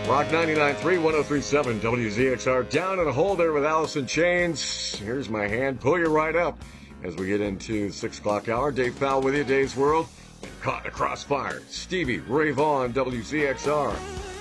Rock 99.3, 103.7 WZXR. Down in a hole there with Alice in Chains. Here's my hand. Pull you right up as we get into the 6 o'clock hour. Dave Powell with you, Dave's World. Caught in a crossfire. Stevie Ray Vaughan, WZXR.